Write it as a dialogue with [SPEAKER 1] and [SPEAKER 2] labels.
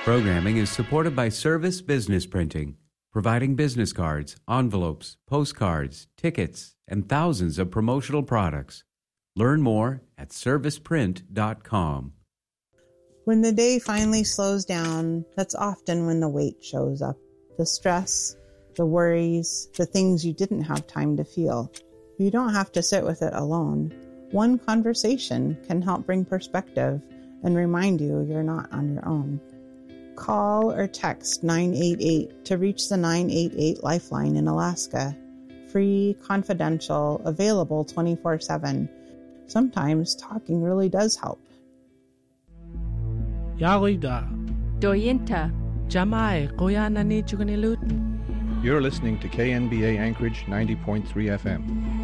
[SPEAKER 1] Programming is supported by Service Business Printing, providing business cards, envelopes, postcards, tickets, and thousands of promotional products. Learn more at serviceprint.com.
[SPEAKER 2] When the day finally slows down, that's often when the weight shows up. The stress, the worries, the things you didn't have time to feel. You don't have to sit with it alone. One conversation can help bring perspective and remind you you're not on your own. Call or text 988 to reach the 988 Lifeline in Alaska. Free, confidential, available 24/7. Sometimes talking really does help.
[SPEAKER 3] Yarida.
[SPEAKER 4] Doyinta.
[SPEAKER 3] Jamai Koyanani Chuganilut.
[SPEAKER 5] You're listening to KNBA Anchorage 90.3 FM.